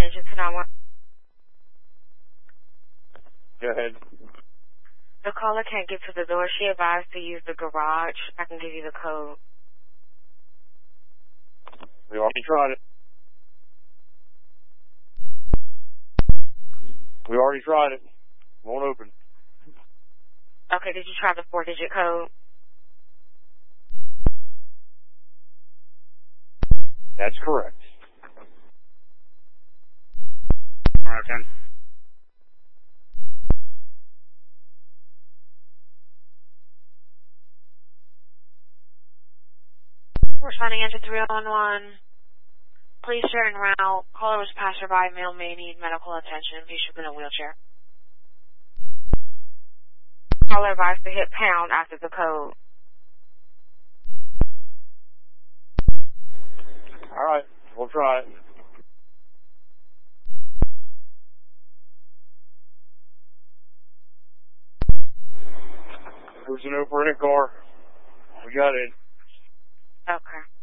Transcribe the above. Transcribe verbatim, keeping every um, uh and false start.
attention to nine one one. Go ahead. The caller can't get to the door. She advised to use the garage. I can give you the code. We already tried it. We already tried it. Won't open. Okay, did you try the four-digit code? That's correct. All right, ten. Responding into three one one. Please turn around. Caller was passerby. Male may need medical attention. Patient in a wheelchair. Caller advised to hit pound after the code. All right. We'll try it. There's an over in a car. We got it. Okay.